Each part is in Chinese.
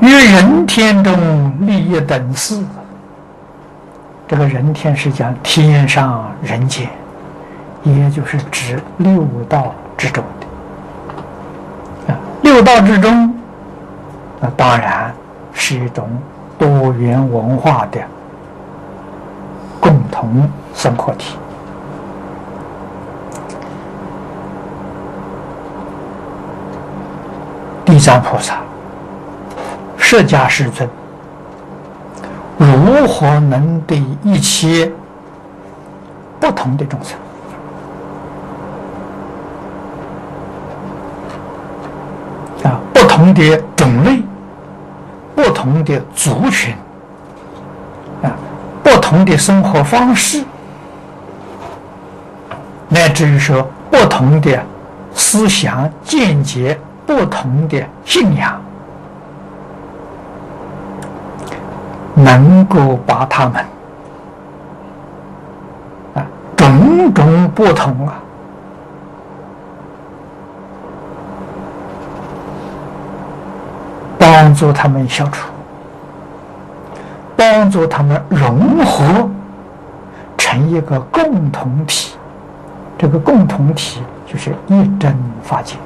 于人天中利益等事。这个人天是讲天上人间，也就是指六道之中的。六道之中，那当然是一种多元文化的共同生活体。地藏菩萨、释迦世尊如何能对一切不同的众生不同的种类、不同的族群不同的生活方式，乃至于说不同的思想见解、不同的信仰，能够把他们种种不同帮助他们消除，帮助他们融合成一个共同体。这个共同体就是一真法界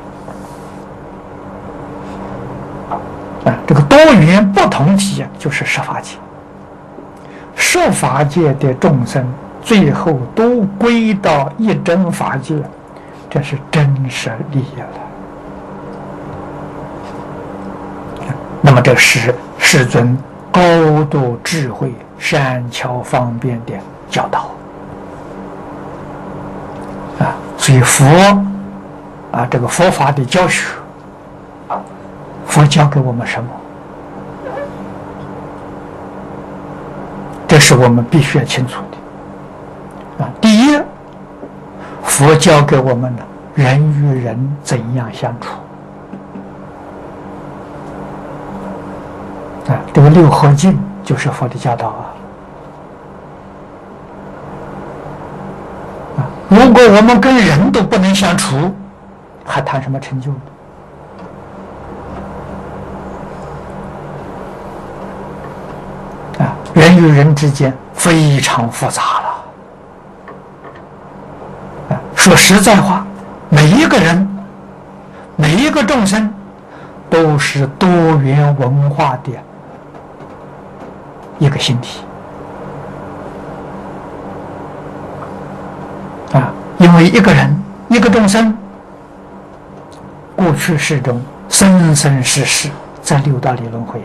这个多元不同体就是十法界。十法界的众生最后都归到一真法界，这是真实利益了。那么这是世尊高度智慧、善巧方便的教导所以佛这个佛法的教学，佛教给我们什么？这是我们必须要清楚的第一，佛教给我们的人与人怎样相处这个六合敬就是佛的教导如果我们跟人都不能相处，还谈什么成就呢？人与人之间非常复杂了说实在话，每一个人、每一个众生都是多元文化的一个形体因为一个人、一个众生，过去世中生生世世在六道里轮回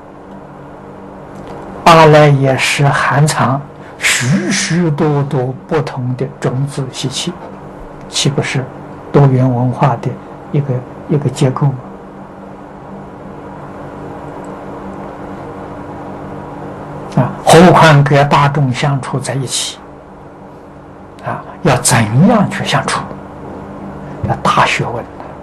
阿赖耶识含藏许许多多不同的种子习气，岂不是多元文化的一个结构吗？何况跟大众相处在一起要怎样去相处？要大学问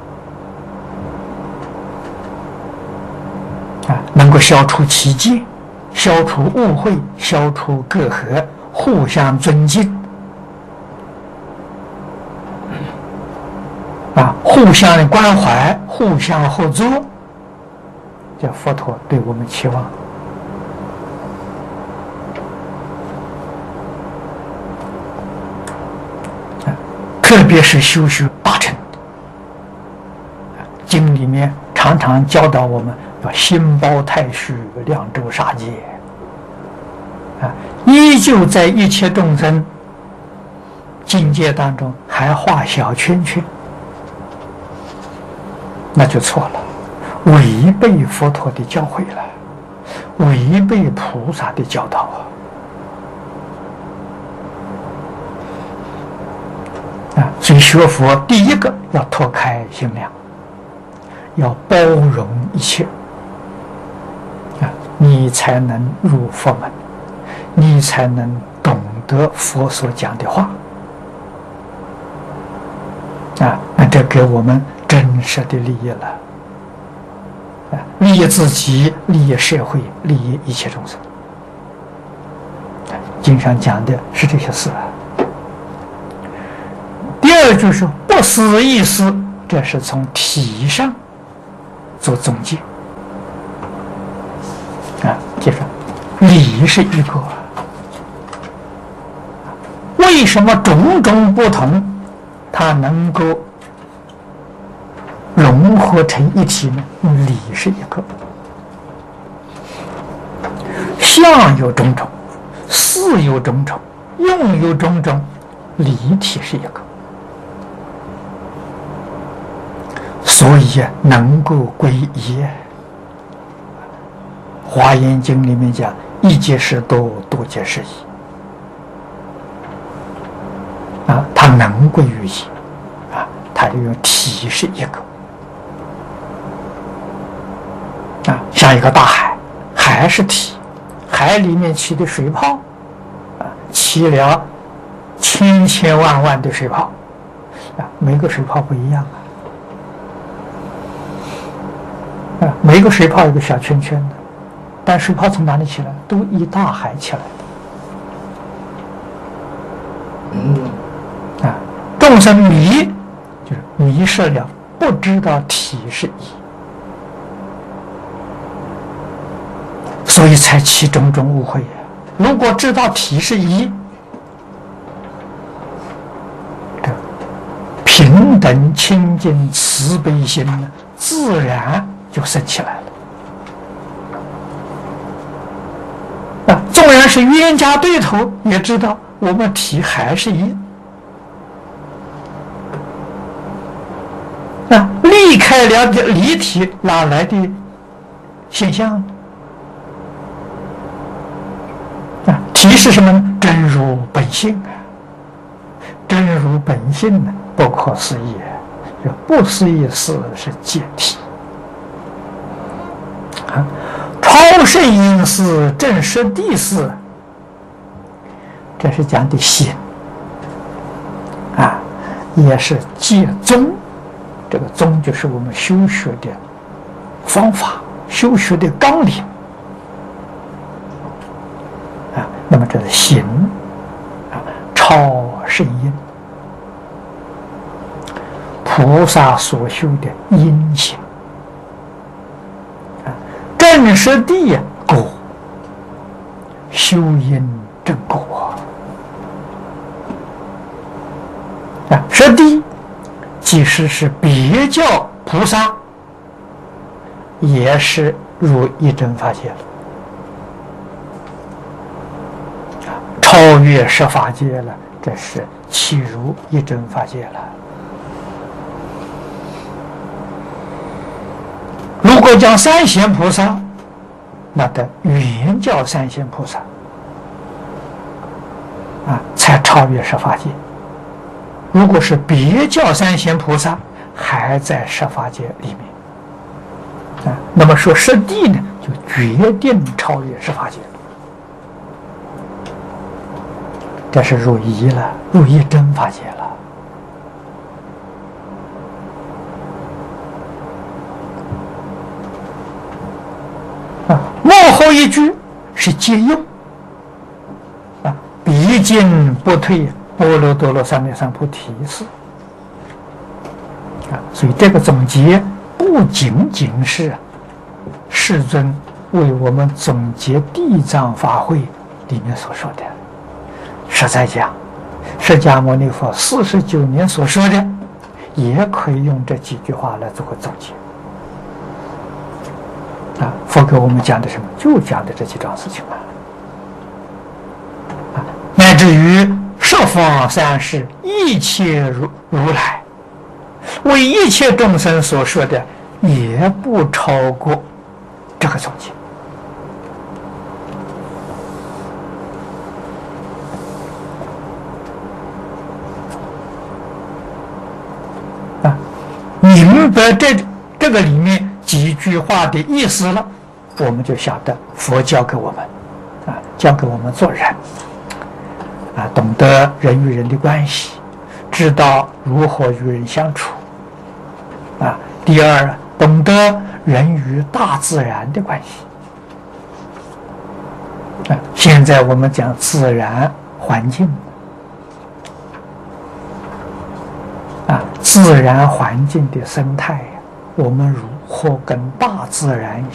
能够消除歧见，消除误会，消除隔阂，互相尊敬互相关怀，互相合作，这佛陀对我们期望特别是修大乘经里面常常教导我们要心包太虚，量周杀戒依旧在一切众生境界当中还画小圈圈，那就错了，违背佛陀的教诲了，违背菩萨的教导所以学佛第一个要拓开心量，要包容一切你才能入佛门，你才能懂得佛所讲的话那这给我们真实的利益了利益自己，利益社会，利益一切众生经上讲的是这些事第二就是不思议思，这是从体上做总结记住，理是一个，为什么种种不同，它能够融合成一体呢？理是一个，相有种种，事有种种，用有种种，理体是一个，所以能够归一。华严经里面讲，一即是多，多即是一。它能归于一，它就用体是一个。像一个大海，海是体，海里面起的水泡，起了千千万万的水泡，每个水泡不一样每个水泡有个小圈圈的，但水泡从哪里起来？都依大海起来的。众生迷，就是迷失了，不知道体是一，所以才起种种误会。如果知道体是一，平等清净慈悲心呢，自然就生起来了。纵然是冤家对头，也知道我们体还是一。离开了离体，哪来的现象呢？体是什么呢？真如本性真如本性呢，不可思议，不思议事是解体。超胜因事，正实地事，这是讲的心也是戒宗。这个宗就是我们修学的方法，修学的纲领那么这是行超胜因，菩萨所修的因行正实地果，修因正果实地即使是别教菩萨，也是入一真法界了，超越十法界了，这是契入一真法界了。如果讲三贤菩萨，那得原教三贤菩萨才超越十法界。如果是别教三贤菩萨，还在十法界里面那么说实地呢，就决定超越十法界，这是入一了，入一真法界了幕后一句是借用毕竟不退波罗多罗三藐三菩提事所以这个总结不仅仅是世尊为我们总结地藏法会里面所说的，实在讲释迦牟尼佛49年所说的，也可以用这几句话来做个总结佛给我们讲的什么？就讲的这几桩事情乃至于十方三世一切如来为一切众生所说的，也不超过这个总结明白这个里面几句话的意思了，我们就晓得佛教给我们教给我们做人懂得人与人的关系，知道如何与人相处第二，懂得人与大自然的关系现在我们讲自然环境自然环境的生态，我们如何跟大自然